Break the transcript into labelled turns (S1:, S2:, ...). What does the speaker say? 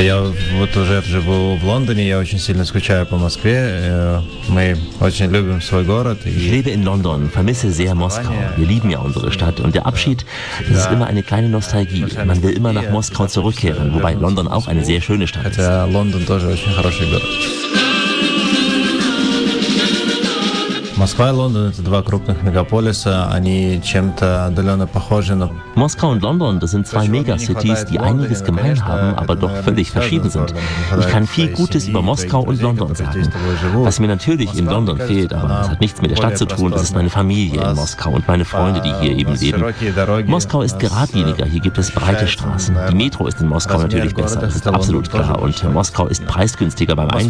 S1: Я вот уже живу в Лондоне, я очень сильно скучаю по Москве. Мы очень любим свой город.
S2: Ich lebe in London, vermisse sehr Moskau. Wir lieben ja unsere Stadt und der Abschied, das ist immer eine kleine Nostalgie. Man will immer nach Moskau zurückkehren, wobei London auch eine sehr schöne Stadt ist.
S1: Хотя Лондон тоже очень хороший город. Москва и Лондон — это два крупных мегаполиса, они чем-то отдаленно похожи, но...
S2: Moskau und London, das sind zwei Megacities, die einiges gemein haben, aber doch völlig verschieden sind. Ich kann viel Gutes über Moskau und London sagen. Was mir natürlich in London fehlt, aber das hat nichts mit der Stadt zu tun, das ist meine Familie in Moskau und meine Freunde, die hier eben leben. Moskau ist geradliniger, hier gibt es breite Straßen. Die Metro ist in Moskau natürlich besser, das ist absolut klar. Und Moskau ist preisgünstiger beim Einkauf.